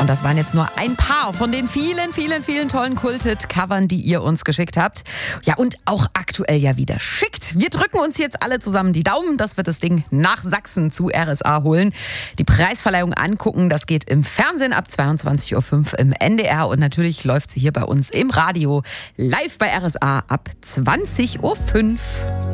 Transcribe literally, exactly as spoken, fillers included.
das waren jetzt nur ein paar von den vielen, vielen, vielen tollen Kult-Hit-Covern, die ihr uns geschickt habt. Ja, und auch aktuell ja wieder schickt. Wir drücken uns jetzt alle zusammen die Daumen, dass wir das Ding nach Sachsen zu R S A holen. Die Preisverleihung angucken, das geht im Fernsehen ab zweiundzwanzig Uhr fünf im N D R. Und natürlich läuft sie hier bei uns im Radio live bei R S A ab zwanzig Uhr fünf.